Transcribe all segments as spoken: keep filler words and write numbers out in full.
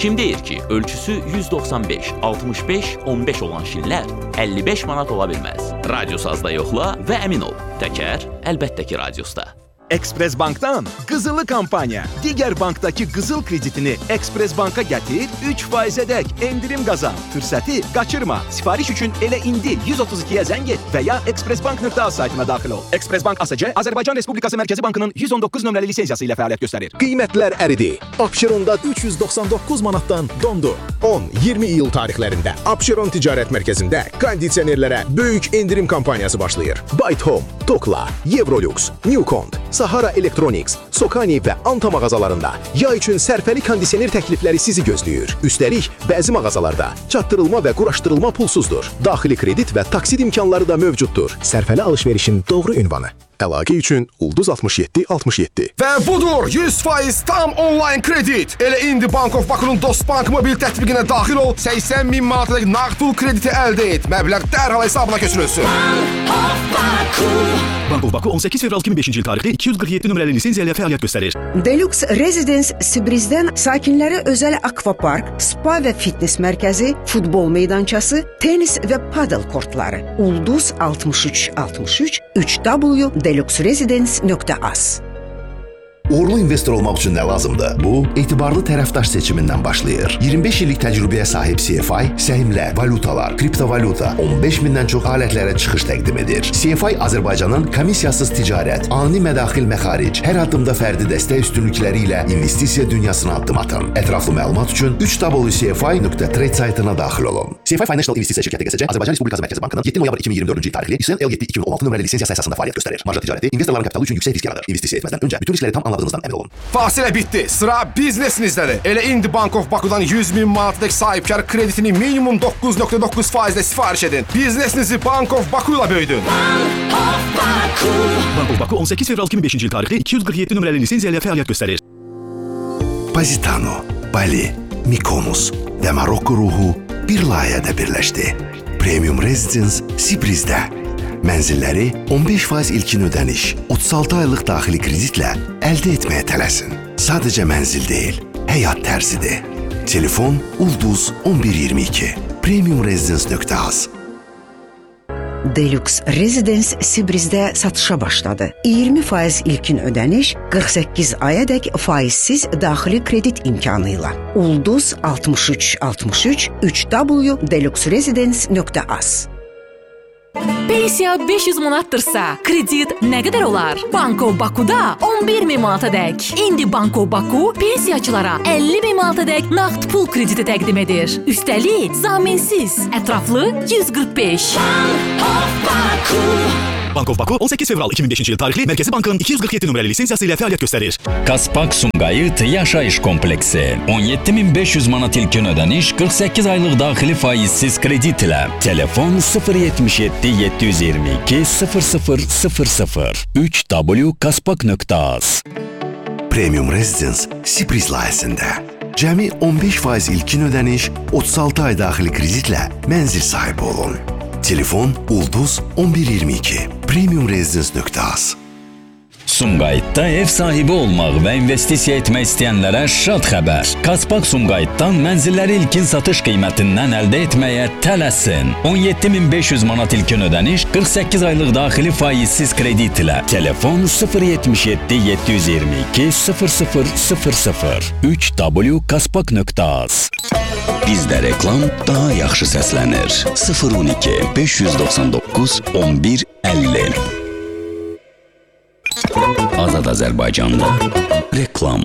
Kim deyir ki, ölçüsü yüz doxsan beş, altmış beş, on beş olan şinlər əlli beş manat ola bilməz. Radiosazda yoxla və əmin ol, təkər əlbəttə ki, radiosda. Express Bank'tan Qızılı kampanya. Diğer banktaki Qızıl kreditini Express Bank'a getir, üç faize dek endirim qazan. Fürsəti qaçırma. Sifariş üçün elə indi yüz otuz ikiyə zəng et və ya expressbank nöqtə az saytına daxil ol. Express Bank A S C Azərbaycan Respublikası Mərkəzi Bankının yüz on doqquz nömrəli lisensiyası ilə fəaliyyət göstərir. Qiymətlər əridi. Abşeronda üç yüz doxsan doqquz manatdan dondu. on iyirmi iyul tarixlərində Abşeron Ticarət Mərkəzində kondisionerlərə böyük endirim kampaniyası başlayır. Byte Home, Tokla, Eurolux, Newcont, Sahara Electronics, Sokani və Anta mağazalarında yay üçün sərfəli kondisioner təklifləri sizi gözləyir. Üstəlik, bəzi mağazalarda çatdırılma və quraşdırılma pulsuzdur. Daxili kredit və taksid imkanları da mövcuddur. Sərfəli alış-verişin doğru ünvanı. Əlaqə üçün Ulduz altmış yeddi altmış yeddi. Və budur, yüz faiz tam onlayn kredit. Elə indi Bank of Baku'nun Dostbank mobil tətbiqinə daxil ol, səksən min manatlık nağd pul krediti əldə et. Məbləğ dərhal hesabına köçürülsün. Bank of Baku on səkkiz fevral iki min beşinci il tarixli iki yüz qırx yeddi nömrəli lisenziya ilə fəaliyyət göstərir. Deluxe Residence Sibriz'dən sakinləri özəl akvapark, spa və fitness mərkəzi, futbol meydançası, tenis və padel kortları. Ulduz altmış üç altmış üç üç w deluxe residence nöqtə az. Uğurlu investor olmaq üçün nə lazımdır? Bu, etibarlı tərəfdaş seçimindən başlayır. iyirmi beş illik təcrübəyə sahib C F I, səhmlər, valutalar, kriptovalyuta, on beş mindən çox alətlərə çıxış təqdim edir. C F I Azərbaycanın komissiyasız ticarət, ani mədaxil məxaric, hər addımda fərdi dəstək üstünlükləri ilə investisiya dünyasına addım atın. Ətraflı məlumat üçün üç w c f i nöqtə trade saytına daxil olun. C F I Financial İnvestisiya şirkəti G S C Azərbaycan Respublikası Mərkəzi Bankının yeddi noyabr iki min iyirmi dördüncü il tarixli İSN L yeddi iki min on altı nömrəli lisensiyası əsasında fəaliyyət göstərir. Marja ticarəti investorların kapitalı üçün yüksək risk yaradır. İnvestisiya etməzdən öncə bütün riskləri tam anladığınızdan əmin olun. Fasilə bitdi. Sıra biznesinizdədir. Elə indi Bank of Baku'dan yüz min manatlıq sahibkar kreditini minimum doqquz nöqtə doqquz faizlə sifariş edin. Biznesinizi Bank of Baku ilə böyüdün. Bank of Baku on səkkiz fevral iki min beşinci il tarixli iki yüz qırx yeddi nömrəli lisenziya ilə fəaliyyət göstərir. Positano, Bali, Mykonos və Marokko ruhu bir layihədə birləşdi. Premium Residence Sibrizdə. Mənzilləri on beş faiz ilkin ödəniş, otuz altı aylıq daxili kreditlə əldə etməyə tələsin. Sadəcə mənzil deyil, həyat tərzidir. Telefon Ulduz on bir iyirmi iki. premium residence nöqtə az. Deluxe Residence Sibrizdə satışa başladı. iyirmi faiz ilkin ödəniş, qırx səkkiz ayadək faizsiz daxili kredit imkanı ilə. Ulduz altmış üç altmış üç üç w deluxe residence nöqtə az. Pensiya beş yüz manattırsa, kredit nə qədər olar? Bank of Baku'da on bir min manata dək. İndi Bank of Baku pensiyaçılara əlli min manata dək nağd pul krediti təqdim edir. Üstəlik, zaminsiz, ətraflı yüz qırx beş. Bank of Baku. Bank of Baku on səkkiz fevral iki min beşinci il tarixli Mərkəzi Bankın iki yüz qırx yeddi nömrəli lisensiyası ilə fəaliyyət göstərir. Kaspak Sumqayıt yaşayış kompleksi. on yeddi min beş yüz manat ilkin ödəniş, qırx səkkiz aylıq daxili faizsiz kredit ilə. Telefon sıfır yetmiş yeddi yeddi yüz iyirmi iki sıfır sıfır sıfır sıfır üç w kaspak nöqtə az. Premium Residence Sibriz layihəsində. Cəmi on beş faiz ilkin ödəniş, otuz altı ay daxili kreditlə mənzil sahibi olun. Telefon Ulduz on bir iyirmi iki. premium residence nöqtə az. Sumqayıtda ev sahibi olmaq və investisiya etmək istəyənlərə şad xəbər. Kaspak Sumqayıtdan mənzilləri ilkin satış qiymətindən əldə etməyə tələsin. on yeddi min beş yüz manat ilkin ödəniş, qırx səkkiz aylıq daxili faizsiz kredit ilə. Telefon sıfır yetmiş yeddi yeddi yüz iyirmi iki sıfır sıfır sıfır sıfır üç w kaspak nöqtə az. Bizdə reklam daha yaxşı səslənir. sıfır on iki beş yüz doxsan doqquz on bir əlli. Azad Azərbaycanda reklam.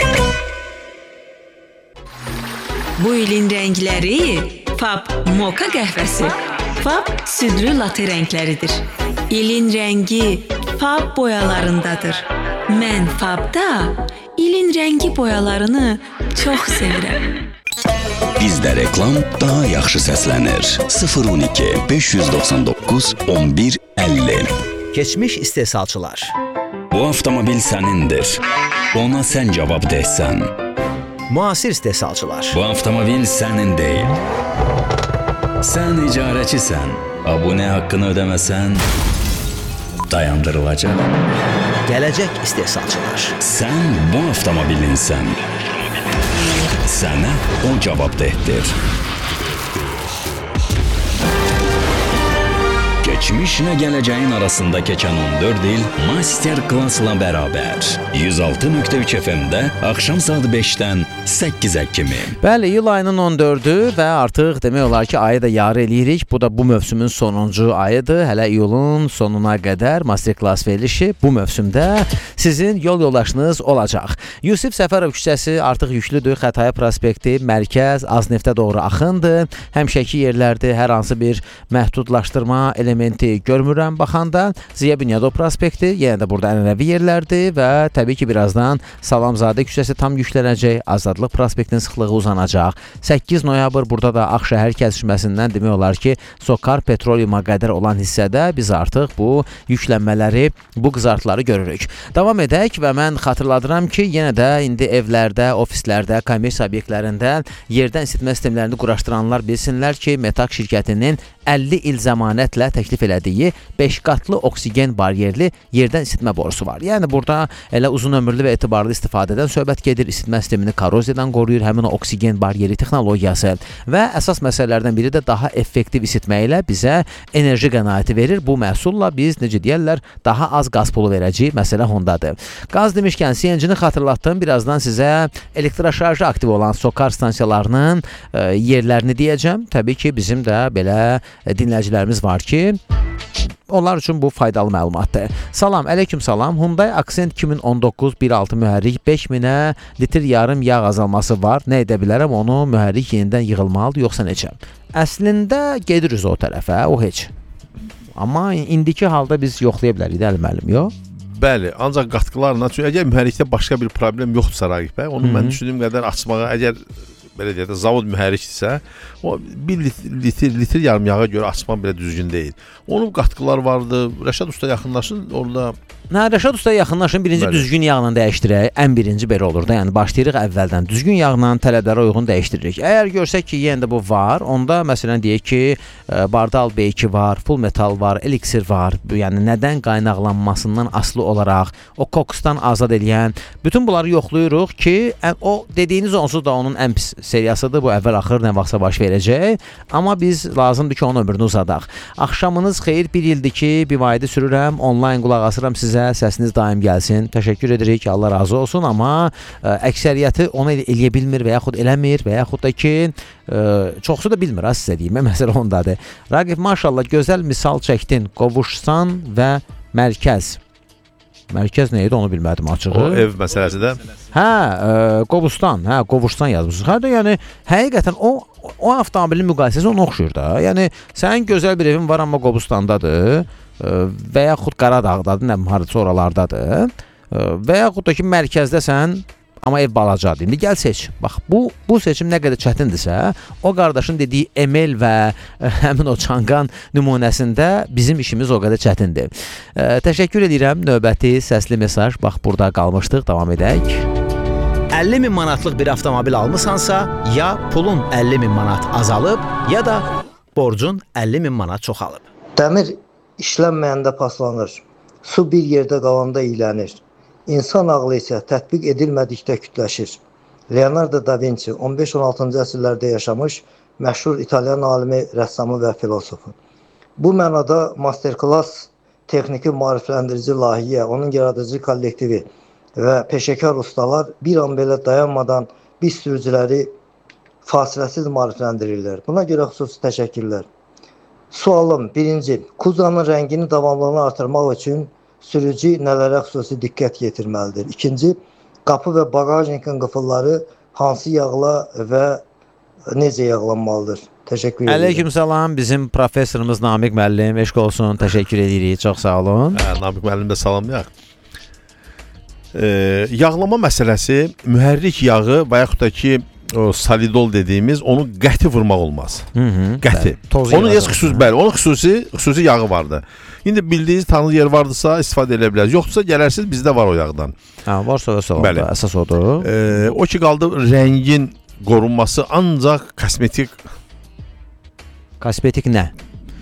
Bu ilin rəngləri Fab Moka qəhvəsi, Fab südlü latte rəngləridir. İlin rəngi Fab boyalarındadır. Mən Fabda ilin rəngi boyalarını çox sevirəm. Bizdə reklam daha yaxşı səslənir. sıfır on iki beş yüz doxsan doqquz on bir əlli. Keçmiş istehsalçılar. Bu avtomobil sənindir. Ona sən cavab deysən. Müasir istehsalçılar. Bu avtomobil sənin deyil. Sən icarəçisən. Abunə haqqını ödəməsən dayandırılacaq. Gələcək istehsalçılar. Sən bu avtomobilinsən. sənə o cavabdehdir. Geçmişlə gələcəyin arasında keçən on dörd il master klassla bərabər. yüz altı nöqtə üç F M-də axşam saat beşdən səkkizə kimi. Bəli, iyul ayının on dördü və artıq demək olar ki, ayı da yarı eləyirik. Bu da bu mövsümün sonuncu ayıdır. Hələ iyulun sonuna qədər master klass verilişi bu mövsümdə sizin yol yoldaşınız olacaq. Yusif Səfərov küçəsi artıq yüklüdür. Xətai prospekti, mərkəz, Azneftə doğru axındır. Həmişəki yerlərdir. Hər hansı bir məhdudlaşdırma elementi görmürəm baxanda. Ziya Bünyadov prospekti yenə də burada ənənəvi yerlərdir və təbii ki, birazdan Salamzadə küçəsi tam yüklənəcək. Azadlıq prospektinin sıxlığı uzanacaq. səkkiz noyabr burada da Ağşəhər kəsişməsindən demək olar ki, Sokar Petroleuma qədər olan hissədə biz artıq bu yüklənmələri, bu qızartıları görürük. Davam edək və mən xatırladıram ki, yenə də indi evlərdə, ofislərdə, kommersiya obyektlərində yerdən isitmə sistemlərini quraşdıranlar bilsinlər ki, Metak şirkətinin əlli il zəmanətlə təklif elədiyi beş qatlı oksigen baryerli yerdən isitmə borusu var. Yəni burada elə uzun ömürlü və etibarlı istifadədən söhbət gedir. İsitmə sistemini koroziyadan qoruyur, həmin o oksigen baryeri texnologiyası və əsas məsələlərdən biri də daha effektiv isitmə ilə bizə enerji qənaəti verir. Bu məhsulla biz necə deyirlər, daha az qaz pulu verəcəyik. Məsələ ondadır. Qaz demişkən C N G-ni xatırlatdım. Birazdan sizə elektroşarjı aktiv olan Sokar stansiyalarının e, yerlərini deyəcəm. Təbii ki, bizim də belə dinləyicilərimiz var ki, onlar üçün bu faydalı məlumatdır. Salam, əleyküm salam. Hyundai Accent iki min on doqquz bir altı mühərrik beş minə litr yarım yağ azalması var. Nə edə bilərəm? Onu mühərrik yenidən yığılmalıdır, yoxsa necə? Əslində gedirik o tərəfə, o heç. Amma indiki halda biz yoxlaya bilərik, dəli müəllim, yox? Bəli, ancaq qatqılarla, çünki əgər mühərrikdə başqa bir problem yoxdursa Raqib bəy, onu mən düşündüyüm qədər açmağa, əgər belə deyək də zavod mühərrikdirsə, o bir litr, litr yarım yağa görə açmaq belə düzgün deyil. Onun qatqılar vardı. Rəşad usta yaxınlaşın orada. Hə, Rəşad usta yaxınlaşın, birinci Bəli. düzgün yağla dəyişdirək. Ən birinci belə olur da, yəni başlayırıq əvvəldən düzgün yağla tələblərə uyğun dəyişdiririk. Əgər görsək ki, yenə də bu var, onda məsələn deyək ki, Bardal B iki var, Full Metal var, Elixir var. Yəni nədən qaynaqlanmasından asılı olaraq o kokusdan azad edən bütün bunları yoxlayırıq ki, o dediyiniz onsuz da onun ən pis seriyasıdır. Bu əvvəl-axır nə vaxtsa baş verəcək. Amma biz lazımdır ki, onun ömrünü uzadaq. Axşamınız xeyir, bir ildir ki, Bivaydi sürürəm, onlayn qulaq asıram sizə, səsiniz daim gəlsin. Təşəkkür edirik, Allah razı olsun, amma ə, əksəriyyəti onu el eləyə bilmir və yaxud eləmir və yaxud da ki, ə, çoxsu da bilmir, ha, sizə deyim, məsələ ondadır. Raqib, maşallah, gözəl misal çəkdin, qovuşsan və mərkəz. Mərkəz nə idi, onu bilmədim açığı. O ev məsələsi də. Hə, ə, Qobustan, hə, Qovuşdan yazmışsınız. Hə də, yəni, həqiqətən o, o avtomobilin müqayisəsi onu oxşuyur da. Yəni, sənin gözəl bir evin var, amma Qobustandadır ə, və yaxud Qaradağdadır, nə harıca oralardadır ə, və yaxud da ki, mərkəzdəsən, amma ev balacadır. İndi gəl seç. Bax, bu, bu seçim nə qədər çətindirsə, o qardaşın dediyi Emel və ə, həmin o Çanqan nümunəsində bizim işimiz o qədər çətindir. Ə, təşəkkür edirəm. Növbəti səsli mesaj. Bax, burada qalmışdıq. Davam edək. əlli min manatlıq bir avtomobil almısansa, ya pulun əlli min manat azalıb, ya da borcun əlli min manat çoxalıb. Dəmir işlənməyəndə paslanır. Su bir yerdə qalanda iylənir. İnsan ağlı isə tətbiq edilmədikdə kütləşir. Leonardo da Vinci on beş on altıncı əsrlərdə yaşamış məşhur İtalyan alimi, rəssamı və filosofu. Bu mənada masterclass texniki maarifləndirici layihə, onun yaradıcı kollektivi və peşəkar ustalar bir an belə dayanmadan biz sürücüləri fasiləsiz maarifləndirirlər. Buna görə xüsusi təşəkkürlər. Sualım birinci, Kuzanın rəngini davamlılığını artırmaq üçün sürücü nələrə xüsusi diqqət yetirməlidir? İkinci, qapı və bagajnikin qıfılları hansı yağla və necə yağlanmalıdır? Təşəkkür edirəm. Əleyküm salam, bizim professorumuz Namiq müəllim, eşq olsun, təşəkkür edirik, çox sağ olun. Hə, Namiq müəllim də salamlayaq. E, yağlama məsələsi, mühərrik yağı və yaxud da ki, o solidol dediyimiz, onu qəti vurmaq olmaz. Hı -hı, qəti. Bəli, onun heç xüsusi, bəli, onun xüsusi, xüsusi yağı vardı. İndi bildiyiniz tanrı yer vardırsa istifadə edə bilərsiniz. Yoxdursa gələrsiz, bizdə var o yağdan. Hə, varsa və salonda, əsas odur. E, o ki qaldı rəngin qorunması ancaq kosmetik. Kosmetik nə?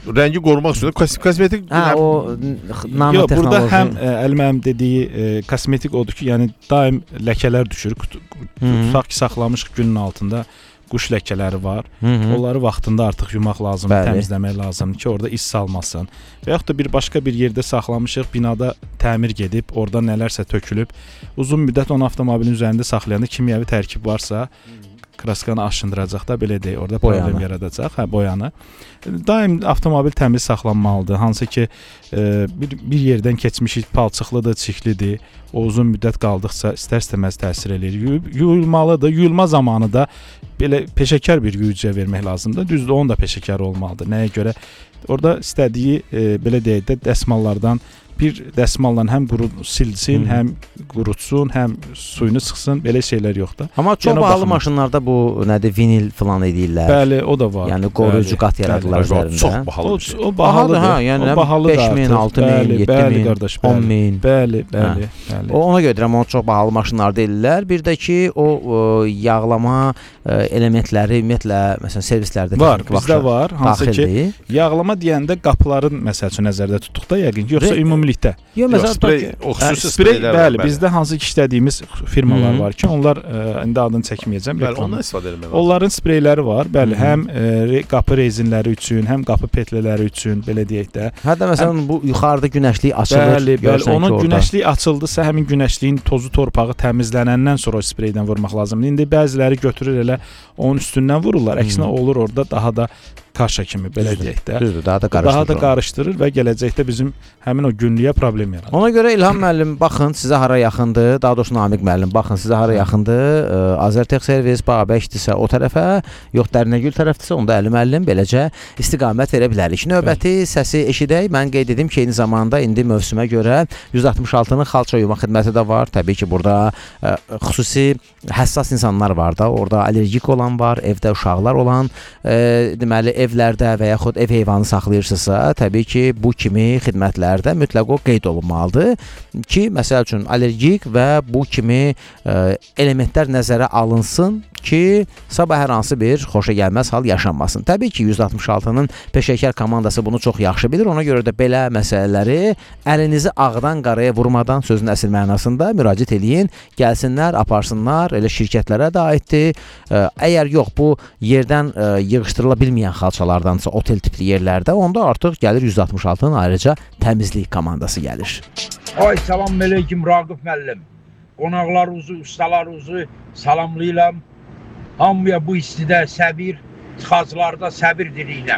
rəngi qorumaq üçün kosmetik hə, o nanotexnoloji. Yox, burada həm Əli müəllim dediyi e, kosmetik odur ki, yəni daim ləkələr düşür. Tutaq ki, saxlamışıq günün altında quş ləkələri var. Hı -hı. Onları vaxtında artıq yumaq lazımdır, Bəli. təmizləmək lazımdır ki, orada is salmasın. Və yaxud da bir başqa bir yerdə saxlamışıq, binada təmir gedib, orada nələrsə tökülüb. Uzun müddət onu avtomobilin üzərində saxlayanda kimyəvi tərkib varsa, kraskanı aşındıracaq da, belə deyək, orada boyanı. problem yaradacaq, hə, boyanı. Daim avtomobil təmiz saxlanmalıdır. Hansı ki, e, bir, bir yerdən keçmişik, palçıqlıdır, çirklidir. O uzun müddət qaldıqca istər-istəməz təsir eləyir. Yuyulmalıdır. Yuyulma zamanı da belə peşəkar bir yuyucuya vermək lazımdır. Düzdür, onun da peşəkar olmalıdır. Nəyə görə? Orada istədiyi, e, belə deyək də, dəsmallardan bir dəsmalla həm quru silsin, Hı -hı. həm qurutsun, həm suyunu çıxsın, belə şeylər yoxdur. Amma çox bahalı maşınlarda bu nədir, vinil falan edirlər. Bəli, o da var. Yəni qoruyucu qat yaradılar üzərində. Çox bahalı bir şey. O, o bahalıdır, hə, yəni beş min, altı min, yeddi min, on min. Bəli, bəli, bəli. O ona görə deyirəm, onu çox bahalı maşınlarda edirlər. Bir də ki, o, o yağlama elementləri ümumiyyətlə məsələn servislərdə var, bizdə var. Hansı ki, yağlama deyəndə qapıların məsəl üçün nəzərdə tutduqda yəqin ki, yoxsa ümumi ümumilikdə. Yox, məsələn, sprey, xüsusi spreylər bəli, var, bizdə hansı ki işlədiyimiz firmalar Hı -hı. var ki, onlar ə, indi adını çəkməyəcəm. Bəli, ondan istifadə etmək lazım. Onların spreyləri var. Bəli, Hı -hı. həm ə, qapı rezinləri üçün, həm qapı petlələri üçün, belə deyək də. Hətta məsələn həm, bu yuxarıda günəşlik açılır. Bəli, bəli, onun günəşlik açıldısa, həmin günəşliyin tozu torpağı təmizlənəndən sonra o spreydən vurmaq lazımdır. İndi bəziləri götürür elə onun üstündən vururlar. Əksinə olur orada daha da kaşa kimi, belə deyək də. Düzdür, daha da qarışdırır. Daha da qarışdırır və gələcəkdə bizim həmin o günlüyə problem yaradır. Ona görə İlham müəllim, baxın sizə hara yaxındır, daha doğrusu Namiq müəllim, baxın sizə hara yaxındır. Azərtex servis, Bağbəşdirsə o tərəfə, yox Dərnəgül tərəfdirsə, onda Əli müəllim beləcə istiqamət verə bilərik. Növbəti səsi eşidək. Mən qeyd edim ki, eyni zamanda indi mövsümə görə yüz altmış altının xalça yuma xidməti də var. Təbii ki, burada ə, xüsusi həssas insanlar var da, orada allergik olan var, evdə uşaqlar olan, ə, deməli evlərdə və yaxud ev heyvanı saxlayırsınızsa, təbii ki, bu kimi xidmətlərdə mütləq o qeyd olunmalıdır ki, məsəl üçün allergik və bu kimi ə, elementlər nəzərə alınsın ki, sabah hər hansı bir xoşa gəlməz hal yaşanmasın. Təbii ki, yüz altmış altının peşəkar komandası bunu çox yaxşı bilir. Ona görə də belə məsələləri əlinizi ağdan qaraya vurmadan, sözün əsl mənasında müraciət eləyin, gəlsinlər, aparsınlar, elə şirkətlərə də aiddir. Əgər yox, bu yerdən ə, yığışdırıla bilməyən xalçalardansa otel tipli yerlərdə, onda artıq gəlir yüz altmış altının ayrıca təmizlik komandası gəlir. Ay, salam əleykum Raqif müəllim. Qonaqlarınızı, ustalarınızı salamlayıram. Hamıya bu istidə səbir, tıxaclarda səbir diləyirəm.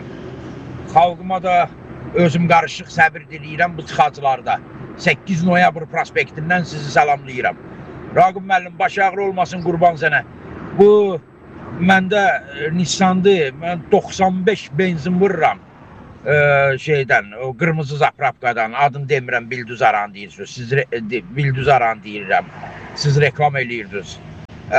Xalqıma da özüm qarışıq səbir diləyirəm bu tıxaclarda. səkkiz noyabr prospektindən sizi salamlayıram. Raqib müəllim, baş ağrı olmasın, qurban sənə. Bu məndə Nissan'dır, mən doxsan beş benzin vururam e, şeydən, o qırmızı zapravkadan, adını demirəm, Bildüzaran deyirsiniz, siz Bildüzaran deyirəm, siz reklam eləyirdiniz. E,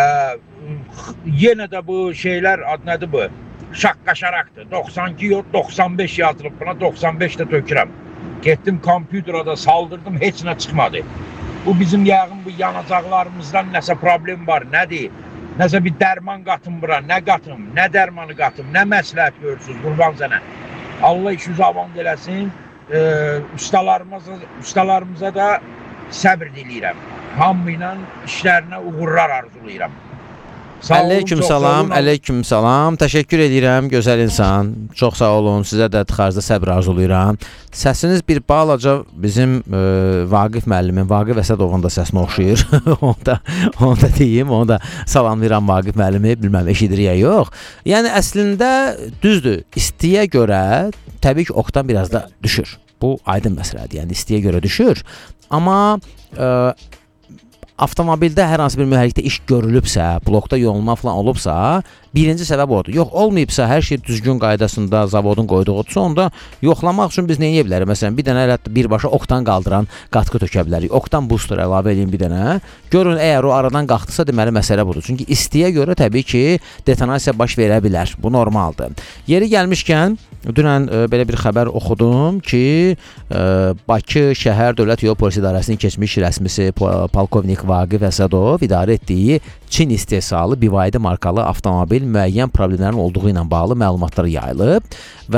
yenə də bu şeylər, ad nədir bu? Şaqqaşaraqdır, doxsan iki yox, doxsan beş yazılıb buna, doxsan beş də tökürəm. Getdim kompüterada saldırdım, heç nə çıxmadı. Bu bizim yəqin bu yanacaqlarımızdan nəsə problem var, nədir? Nəsə bir dərman qatım bura, nə qatım, nə dərmanı qatım, nə məsləhət görürsünüz, qurban sənə. Allah işi zavand eləsin, e, ustalarımıza, ustalarımıza da səbir diləyirəm. Hamı ilə işlərinə uğurlar arzulayıram. Əleyküm salam, əleyküm salam. Təşəkkür edirəm, gözəl insan. Çox sağ olun, sizə də tıxacda səbir arzulayıram. Səsiniz bir balaca bizim e, Vaqif müəllimin, Vaqif Əsədovun da səsinə oxşayır. onu, da, onu da deyim, onu da salamlayıram Vaqif müəllimi, bilməm eşidir ya yox. Yəni əslində düzdür, istiyə görə təbii ki, oxtan biraz da düşür. Bu aydın məsələdir, yəni istiyə görə düşür. Amma e, avtomobildə hər hansı bir mühərrikdə iş görülübsə, blokda yolunma falan olubsa, birinci səbəb odur. Yox, olmayıbsa, hər şey düzgün qaydasında zavodun qoyduğudur, onda yoxlamaq üçün biz nə edə bilərik? Məsələn, bir dənə elə birbaşa oktan qaldıran qatqı tökə bilərik. Oktan booster əlavə edin bir dənə. Görün, əgər o aradan qalxdısa, deməli məsələ budur. Çünki istiyə görə təbii ki, detonasiya baş verə bilər. Bu normaldır. Yeri gəlmişkən, dünən e, belə bir xəbər oxudum ki, e, Bakı Şəhər Dövlət Yol Polisi İdarəsinin keçmiş rəsmisi polkovnik Vaqif Əsədov idarə etdiyi Çin istehsalı B Y D markalı avtomobil müəyyən problemlərin olduğu ilə bağlı məlumatlar yayılıb və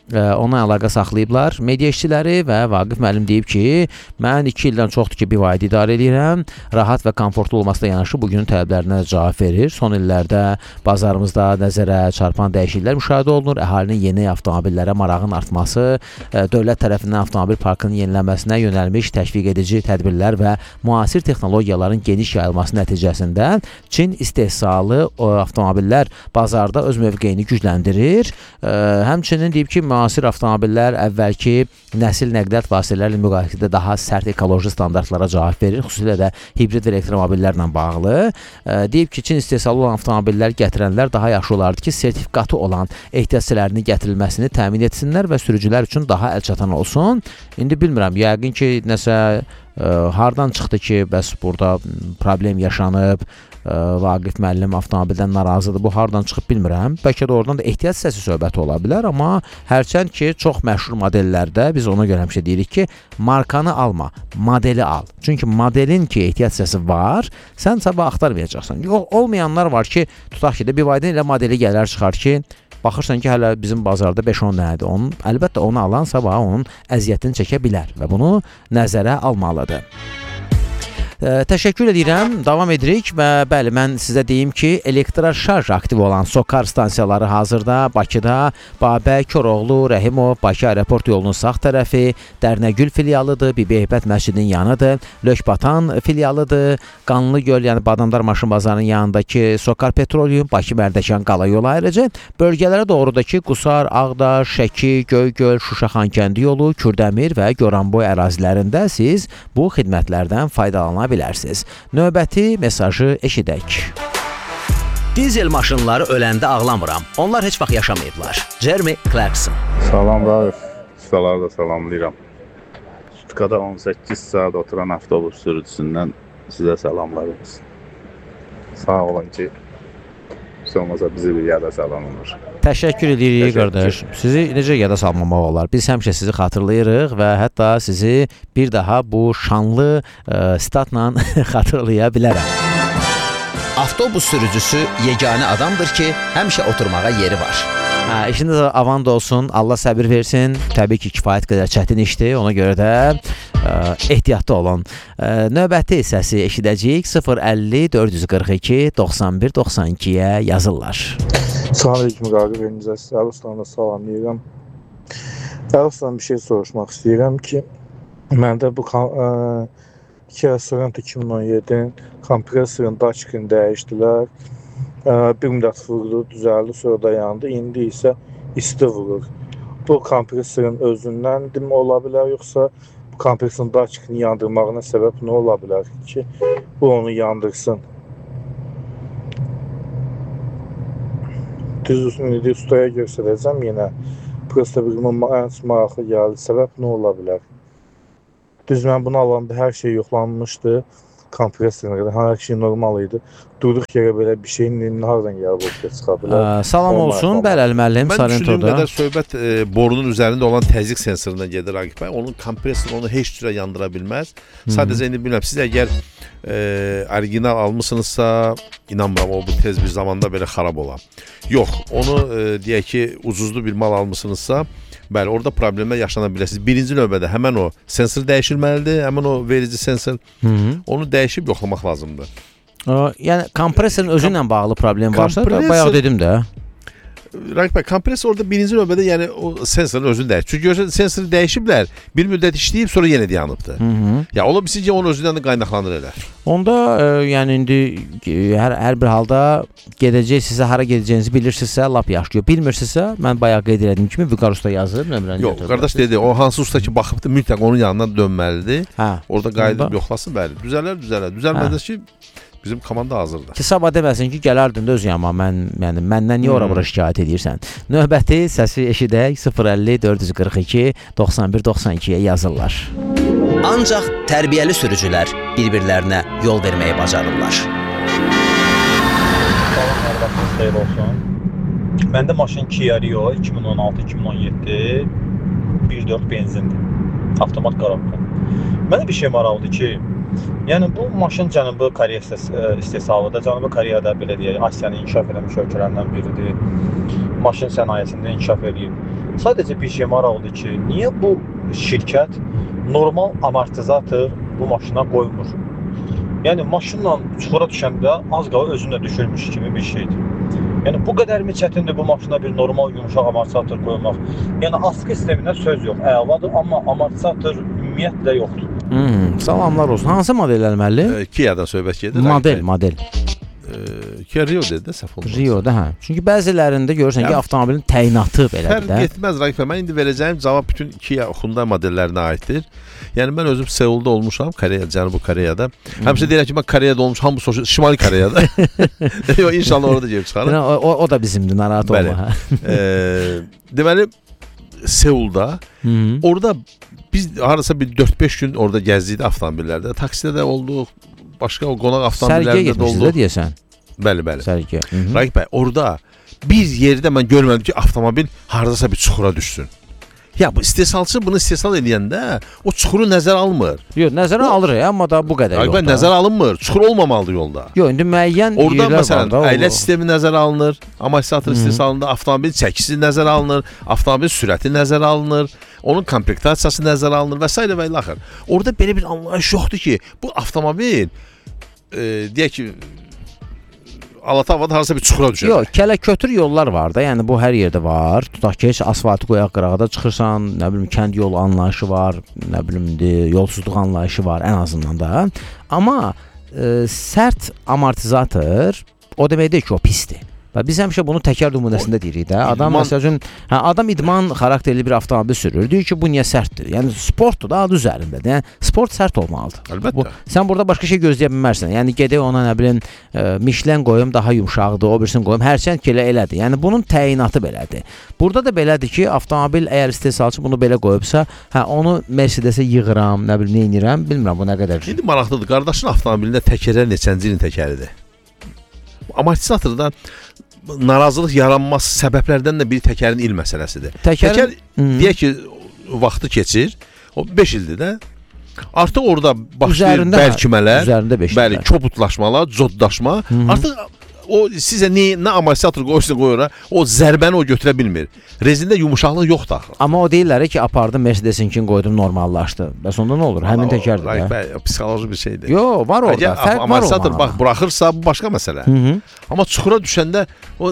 ona əlaqə saxlayıblar. Media işçiləri və Vaqif müəllim deyib ki, mən iki ildən çoxdur ki, bir vayda idarə edirəm. Rahat və komfortlu olmasına yanaşı bugünün tələblərinə cavab verir. Son illərdə bazarımızda nəzərə çarpan dəyişikliklər müşahidə olunur. Əhalinin yeni avtomobillərə marağın artması, dövlət tərəfindən avtomobil parkının yenilənməsinə yönəlmiş təşviq edici tədbirlər və müasir texnologiyaların geniş yayılması nəticəsində Çin istehsalı avtomobillər bazarda öz mövqeyini gücləndirir. Həmçinin deyib ki, müasir avtomobillər əvvəlki nəsil nəqliyyat vasitələrlə müqayisədə daha sərt ekoloji standartlara cavab verir, xüsusilə də hibrid və elektromobillərlə bağlı. Deyib ki, Çin istehsalı olan avtomobillər gətirənlər daha yaxşı olardı ki, sertifikatı olan ehtiyatçılarının gətirilməsini təmin etsinlər və sürücülər üçün daha əlçatan olsun. İndi bilmirəm, yəqin ki, nəsə hardan çıxdı ki, bəs burada problem yaşanıb, Vaqif müəllim avtomobildən narazıdır. Bu hardan çıxıb bilmirəm. Bəlkə də oradan da ehtiyat səsi söhbəti ola bilər, amma hərçənd ki, çox məşhur modellərdə biz ona görə həmişə deyirik ki, markanı alma, modeli al. Çünki modelin ki, ehtiyat səsi var, sən sabah axtarmayacaqsan. Yox, olmayanlar var ki, tutaq ki, də bir vaydan ilə modeli gələr çıxar ki, baxırsan ki, hələ bizim bazarda beş on dənədir. Onun, əlbəttə, onu alan sabah onun əziyyətini çəkə bilər və bunu nəzərə almalıdır. Təşəkkür edirəm. Davam edirik və bəli, mən sizə deyim ki, elektroşarj aktiv olan SOCAR stansiyaları hazırda Bakıda Babək, Koroğlu, Rəhimov, Bakı aeroport yolunun sağ tərəfi, Dərnəgül filialıdır, Bibiheybət məscidinin yanıdır, Lökbatan filialıdır, Qanlıgöl, yəni Badamdar maşın bazarının yanındakı SOCAR Petroleum, Bakı Mərdəkan qala yolu ayrıca bölgələrə doğrudakı Qusar, Ağdaş, Şəki, Göygöl, Şuşa Xankəndi yolu, Kürdəmir və Goranboy ərazilərində siz bu xidmətlərdən faydalana bilərsiniz. Növbəti mesajı eşidək. Dizel maşınları öləndə ağlamıram. Onlar heç vaxt yaşamayıblar. Jeremy Clarkson. Salam Raif. Ustaları da salamlayıram. Stutkada on səkkiz saat oturan avtobus sürücüsündən sizə salamlar olsun. Sağ olun ki, olmasa bizi bir yada salınır. Təşəkkür edirik qardaş. Sizi necə yada salmamaq olar? Biz həmişə sizi xatırlayırıq və hətta sizi bir daha bu şanlı ə, statla xatırlaya bilərəm. Avtobus sürücüsü yeganə adamdır ki, həmişə oturmağa yeri var. Hə, işiniz avand olsun, Allah səbir versin. Təbii ki, kifayət qədər çətin işdir, ona görə də ə, ehtiyatlı olun. Ə, növbəti səsi eşidəcəyik. sıfır əlli dörd yüz qırx iki doxsan bir doxsan ikiyə yazırlar. Salam aleyküm Qaqib, elinizə sizə Ruslanla salamlayıram. Ruslan bir şey soruşmaq istəyirəm ki, məndə bu ə, iki restoran iki min on yedinin kompresorun daçikini dəyişdilər. Bir müddət vurdu, düzəldi, sonra da yandı. İndi isə isti vurur. Bu kompresorun özündən ola bilər, yoxsa bu kompresorun daçikini yandırmağına səbəb nə ola bilər ki, bu onu yandırsın? Düz ustaya göstərəcəm yenə. Prosta bir ən maraqlı gəldi. Səbəb nə ola bilər? Düz mən bunu alanda hər şey yoxlanmışdı. Kompresoruna qədər hər şey normal idi. Durduq yerə belə bir şeyin hardan gəlib ortaya çıxa bilər. Salam olsun, Bələli müəllim Sarentoda. Mən düşündüyüm qədər söhbət e, borunun üzərində olan təzyiq sensorundan gedir Raqib bəy. Onun kompresoru onu heç cürə yandıra bilməz. Sadəcə indi bilmirəm, siz əgər e, orijinal almısınızsa, inanmıram o bu tez bir zamanda belə xarab ola. Yox, onu e, deyək ki, ucuzlu bir mal almısınızsa, bəli, orada problemlər yaşana bilərsiniz. Birinci növbədə həmən o sensor dəyişilməlidir, həmən o verici sensor. Hı -hı. Onu dəyişib yoxlamaq lazımdır. O, yəni kompresorun özü ilə bağlı problem varsa, kompresor... bayaq dedim də. Raqib bəy, kompresor orada birinci növbədə yəni o sensorun özünü dəyişir. Çünki sensoru dəyişiblər, bir müddət işləyib, sonra yenə dayanıbdır. Hı -hı. Ya ola bilsin ki, onun özündən də qaynaqlanır elə. Onda e, yəni indi hər, hər bir halda gedəcəksinizsə, hara gedəcəyinizi bilirsinizsə, lap yaxşı. Bilmirsinizsə, mən bayaq qeyd etdiyim kimi Vüqar usta yazır, nömrəni Yox, götürür. Qardaş dedi, o hansı usta ki baxıbdı, mütləq onun yanına dönməlidir. Hə. Orada qayıdıb yoxlasın, bəli. Düzələr, düzələr. Düzəlmədə ki, bizim komanda hazırdır. Ki sabah deməsin ki, gələrdin də öz yanıma, mən, yəni, məndən niyə ora-bura şikayət edirsən? Növbəti səsi eşidək, sıfır əlli dörd yüz qırx iki doxsan bir doxsan ikiyə yazırlar. Ancaq tərbiyəli sürücülər bir-birlərinə yol verməyi bacarırlar. Salam, hər vaxtınız xeyir olsun. Məndə maşın Kia Rio iki min on altı iki min on yeddi bir dörd benzindir. Avtomat qarabqa. Mənə bir şey maraqlıdır ki, yəni bu maşın Cənubi Koreya istehsalıdır. Cənubi Koreyada belə deyək, Asiyanın inkişaf eləmiş ölkələrindən biridir. Maşın sənayesində inkişaf edib. Sadəcə bir şey maraqlıdır ki, niyə bu şirkət normal amortizator bu maşına qoymur? Yəni maşınla çuxura düşəndə az qala özünə düşürmüş kimi bir şeydir. Yəni bu qədərmi çətindir bu maşına bir normal yumşaq amortizator qoymaq? Yəni askı sisteminə söz yox, əladır, amma amortizator ümumiyyətlə yoxdur. Hmm, salamlar olsun. Hansı modellər müəllim? E, Kia-dan söhbət gedir. Model, model. E, Kia Rio dedi də səhv olmaz. Rio-da, hə. Çünki bəzilərində görürsən yəni, ki, avtomobilin təyinatı belədir də. Fərq etməz Raqif bəy. Mən indi verəcəyim cavab bütün Kia Hyundai modellərinə aiddir. Yəni mən özüm Seulda olmuşam, Koreya, Cənubi Koreyada. Həmişə deyirəm ki, mən Koreyada olmuşam, bu sosial Şimali Koreyada. Yox, inşallah orada gəlib çıxarım. O, o, o da bizimdir, narahat olma. e, deməli Seulda, Hı-hı. orada biz harasa bir dörd beş gün orada gəzdik avtomobillərdə. Taksidə də olduq, başqa o qonaq avtomobillərində də olduq. Sərgiyə getmişsiniz deyəsən. Bəli, bəli. Sərgiyə. Raqif bəy, orada bir yerdə mən görmədim ki, avtomobil haradasa bir çuxura düşsün. Ya bu istehsalçı bunu istehsal edəndə o çuxuru nəzərə almır. Yox, nəzərə o, alır ya, amma da bu qədər yox. Bəli, nəzərə alınmır. Çuxur olmamalıdır yolda. Yox, indi müəyyən orada yerlər məsələn, var da. Əyləc sistemi nəzərə alınır, amortizator istehsalında avtomobil çəkisi nəzərə alınır, avtomobil sürəti nəzərə alınır, onun komplektasiyası nəzərə alınır və s. və ilə axır. Orada belə bir anlayış yoxdur ki, bu avtomobil e, deyək ki, Alatavada harasa bir çuxura düşür. Yox, kələ-kötür yollar var da, yəni bu hər yerdə var. Tutaq ki, heç asfaltı qoyaq qırağda çıxırsan, nə bilim kənd yolu anlayışı var, nə bilim yolsuzluq anlayışı var ən azından da. Amma e, sərt amortizator o demək deyil ki, o pisdir. Və biz həmişə bunu təkər nümunəsində deyirik də. Adam idman... məsəl üçün, hə, adam idman xarakterli bir avtomobil sürür. Deyir ki, bu niyə sərtdir? Yəni sportdur da, adı üzərindədir. Yəni sport sərt olmalıdır. Əlbəttə. Bu, sən burada başqa şey gözləyə bilmərsən. Yəni gedək ona nə bilim, e, Michelin qoyum daha yumşaqdır, o birisini qoyum. Hərçənd ki, elə elədir. Yəni bunun təyinatı belədir. Burada da belədir ki, avtomobil əgər istehsalçı bunu belə qoyubsa, hə onu Mercedes-ə yığıram, nə bilim, nə edirəm, bilmirəm bu nə qədər. İndi maraqlıdır. Qardaşın avtomobilində təkərlər neçənci ilin təkəridir? Amortizatorda narazılıq yaranması səbəblərdən də biri təkərin il məsələsidir. Təkər, Təkər deyək ki, vaxtı keçir, o beş ildir də. Artıq orada başlayır üzərində, bərkimələr, bəli, kobudlaşmalar, coddaşma. Hı -hı. Artıq o sizə nə, nə amortizator qoyursa qoyura, o zərbəni o götürə bilmir. Rezində yumuşaqlıq yoxdur axı. Amma o deyirlər ki, apardım Mercedes-inkini qoydum, normallaşdı. Bəs onda nə olur? Həmin təkərdir də. Bəli, psixoloji bir şeydir. Yox, var orada. Fərq var orada. Amortizator bax buraxırsa bu başqa məsələ. Hı -hı. Amma çuxura düşəndə o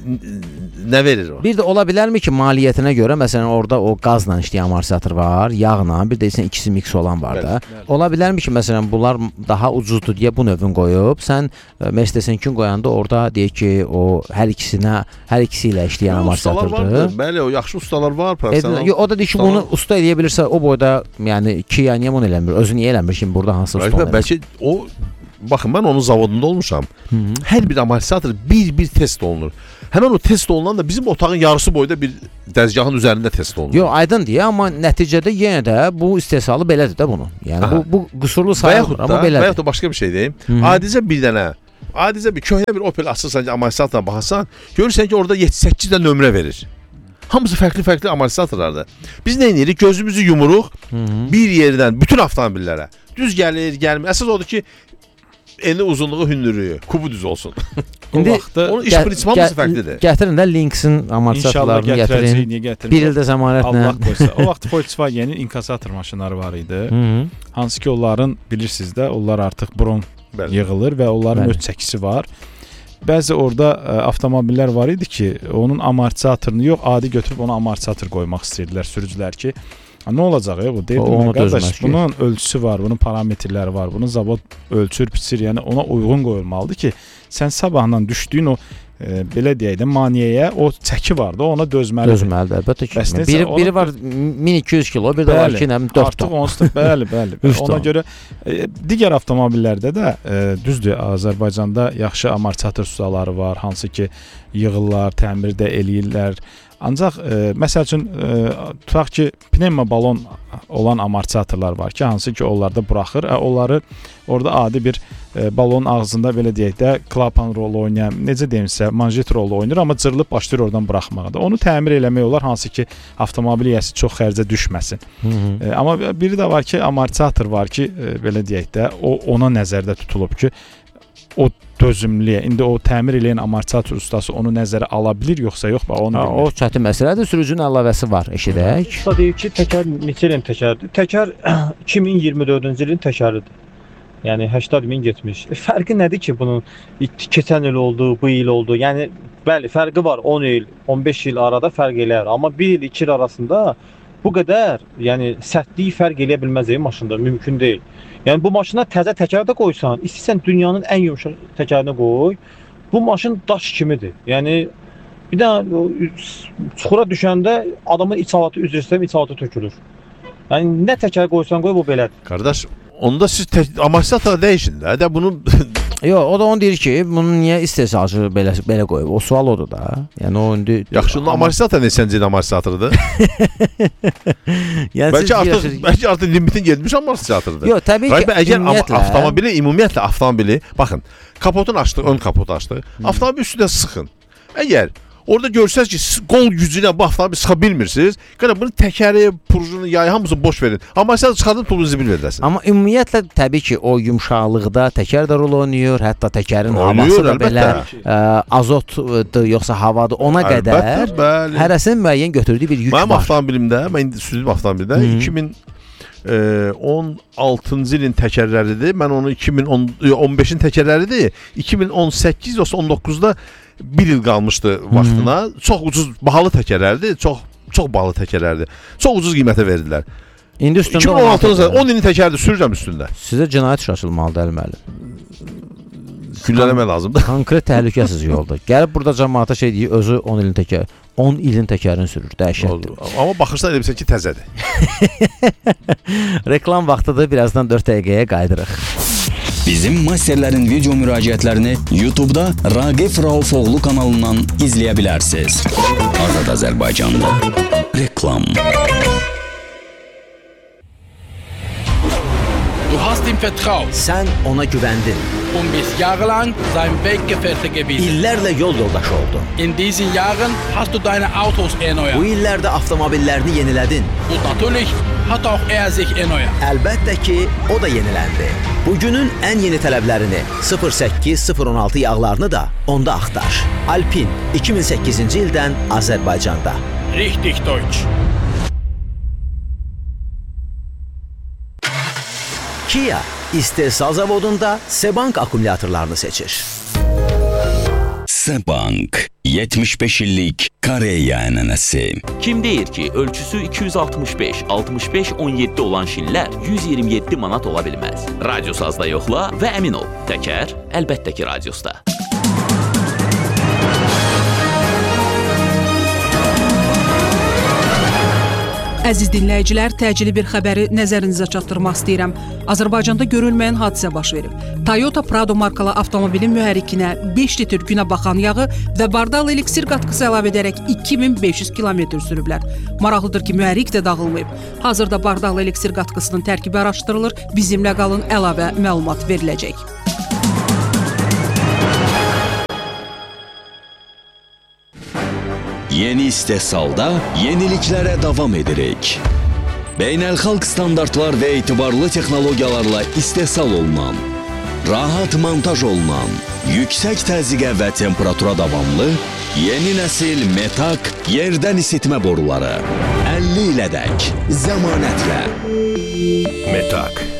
nə verir o? Bir də ola bilərmi ki, maliyyətinə görə məsələn orada o qazla işləyən amortizator var, yağla, bir də isə ikisi mix olan var da. Bəli, bəli. Ola bilərmi ki, məsələn bunlar daha ucuzdur deyə bu növün qoyub, sən Mercedes-inkini qoyanda orada deyək ki, o hər ikisinə, hər ikisi ilə işləyən amortizatordur. Bəli, o yaxşı ustalar var, professional. O da deyir ki, bunu usta eləyə bilirsə, o boyda, yəni Kia niyə bunu eləmir? Özü niyə eləmir ki, burada hansı usta olur? Bəlkə o, baxın, mən onun zavodunda olmuşam. Hı -hı. Hər bir amortizator bir-bir test olunur. Həmən o test olunan da bizim otağın yarısı boyda bir dəzgahın üzərində test olunur. Yox, aydın deyə, amma nəticədə yenə də bu istehsalı belədir də bunu. Yəni Aha. bu, bu qüsurlu sayılır, amma belədir. Və yaxud da başqa bir şey deyim. Hı-hı. Adicə bir dənə, adicə bir köhnə bir Opel açırsan ki, amortizatorla baxarsan, görürsən ki, orada yeddi səkkiz də nömrə verir. Hamısı fərqli-fərqli amortizatorlardır. Biz nə edirik? Gözümüzü yumuruq Hı-hı. bir yerdən bütün avtomobillərə. Düz gəlir, gəlmir. Əsas odur ki, eni uzunluğu hündürlüyü, kubu düz olsun. İndi onun iş prinsipı hamısı fərqlidir. Gətirin də Lynx'in amortizatorlarını gətirin. Bir ildə zəmanətlə. Allah qoysa. O vaxt Volkswagen-in inkasator maşınları var idi. Hı-hı. Hansı ki, onların bilirsiniz də, onlar artıq bron Bəli. yığılır və onların Bəli. öz çəkisi var. Bəzi orada ə, avtomobillər var idi ki, onun amortizatorunu yox, adi götürüb ona amortizator qoymaq istəyirdilər sürücülər ki, nə olacaq ya bu? Deyirdim, qardaş, bunun ölçüsü var, bunun parametrləri var, bunu zavod ölçür, biçir, yəni ona uyğun qoyulmalıdır ki, sən sabahla düşdüyün o e, belə deyək də maneəyə o çəki var da, ona dözməlidir. Dözməlidir, əlbəttə ki. Biri, ona... biri var min iki yüz kilo, bir də bəli, var ki, nəm dörd ton. Artıq onsuz, bəli, bəli. bəli. Ona görə e, digər avtomobillərdə də e, düzdür, Azərbaycanda yaxşı amortizator ustaları var, hansı ki, yığırlar, təmirdə eləyirlər. Ancaq e, məsəl üçün e, tutaq ki, pnevma balon olan amortizatorlar var ki, hansı ki, onlarda buraxır. E, onları orada adi bir e, balonun ağzında belə deyək də klapan rolu oynayan, necə deyimsə, manjet rolu oynayır, amma cırılıb başlayır oradan buraxmağa da. Onu təmir eləmək olar, hansı ki, avtomobil yəsi çox xərcə düşməsin. Hı -hı. E, amma biri də var ki, amortizator var ki, e, belə deyək də, o ona nəzərdə tutulub ki, o dözümlüyə, indi o təmir eləyən amortizator ustası onu nəzərə ala bilir yoxsa yox? Bax onu ha, o çətin məsələdir. Sürücünün əlavəsi var, eşidək. Usta deyir ki, təkər neçə ilin təkərdir? Təkər iki min iyirmi dördüncü ilin təkəridir. Yəni səksən min getmiş. E, fərqi nədir ki bunun? Keçən il oldu, bu il oldu. Yəni bəli, fərqi var. on il, on beş il arada fərq eləyər. Amma bir il, iki il arasında bu qədər, yəni sərtliyi fərq eləyə bilməz ey maşında, mümkün deyil. Yəni bu maşına təzə təkər də qoysan, istəsən dünyanın ən yumşaq təkərini qoy, bu maşın daş kimidir. Yəni bir də çuxura düşəndə adamın içalatı, üzr istəyirəm, içalatı tökülür. Yəni nə təkər qoysan qoy, bu belədir. Qardaş, onda siz amortizator dəyişin də. Də bunu Yox, o da onu deyir ki, bunu niyə istehsalçı belə belə qoyub? O sual odur da. Yəni o indi yaxşı, amortizator neçənci amortizatordur? Yəni bəlkə artıq bəlkə artıq limitin getmiş amortizatordur. Yox, təbii ki, əgər avtomobili ümumiyyətlə avtomobili, baxın, kapotunu açdıq, ön kapotu açdıq. Avtomobil üstünə sıxın. Əgər orada görsəz ki, qol gücüylə bu avtomobili sıxa bilmirsiniz, qara bunu təkəri, purjunu, yayı hamısını boş verin. Amma sən çıxardın pulunu zibil verəcəksiniz. Amma ümumiyyətlə təbii ki, o yumşaqlıqda təkər də rol oynayır, hətta təkərin havası da belə ə, azotdur, yoxsa havadır, ona qədər hərəsinin müəyyən götürdüyü bir yük var. Mənim avtomobilimdə, mən indi sürdüyüm avtomobildə iki min on altıncı ilin təkərləridir. Mən onu iki min on beşin təkərləridir. iki min on səkkiz yoxsa on doqquzda bir il qalmışdı vaxtına. Çox ucuz, bahalı təkərlərdir. Çox çox bahalı təkərlərdir. Çox ucuz qiymətə verdilər. İndi üstündə iki min on altıncı on ilin təkərdir, sürürəm üstündə. Sizə cinayət işi açılmalıdır Əli müəllim. Güllələmək lazımdır. Konkret təhlükəsiz yoldur. Gəlib burada cəmaata şey deyir, özü on ilin təkər, on ilin təkərini sürür. Dəhşətdir. Amma baxırsan elə bilsən ki, təzədir. Reklam vaxtıdır. Birazdan dörd dəqiqəyə qayıdırıq. Bizim masterlərin video müraciətlərini YouTube-da Raqif Raufoğlu kanalından izləyə bilərsiniz. Azad Azərbaycanda reklam. Du hast ihm vertraut. Sen ona güvendin. Und bist jahrelang sein Weggefährte gewesen. İllerle yol yoldaşı oldun. In diesen Jahren hast du deine Autos erneuert. Bu illerde avtomobillerini yeniledin. Und natürlich hat auch er sich erneuert. Elbette ki o da yenilendi. Bugünün en yeni tələblərini sıfır səkkiz sıfır on altı yağlarını da onda axtar. Alpin iki min səkkizinci ildən Azərbaycanda. Richtig Deutsch. Kia istehsal zavodunda Sebank akkumulyatorlarını seçir. Sebank yetmiş beş illik Koreya ənənəsi. Kim deyir ki, ölçüsü iki yüz altmış beş altmış beş on yeddi olan şinlər yüz iyirmi yeddi manat ola bilməz. Radiosazda yoxla və əmin ol, təkər əlbəttə ki radiosda. Əziz dinləyicilər, təcili bir xəbəri nəzərinizə çatdırmaq istəyirəm. Azərbaycanda görülməyən hadisə baş verib. Toyota Prado markalı avtomobilin mühərrikinə beş litr günə baxan yağı və bardal eliksir qatqısı əlavə edərək iki min beş yüz kilometr sürüblər. Maraqlıdır ki, mühərrik də dağılmayıb. Hazırda bardal eliksir qatqısının tərkibi araşdırılır. Bizimlə qalın, əlavə məlumat veriləcək. Yeni istehsalda yeniliklərə davam edirik. Beynəlxalq standartlar və etibarlı texnologiyalarla istehsal olunan, rahat montaj olunan, yüksək təzyiqə və temperatura davamlı yeni nəsil Metak yerdən isitmə boruları əlli ilədək zəmanətlə. Metak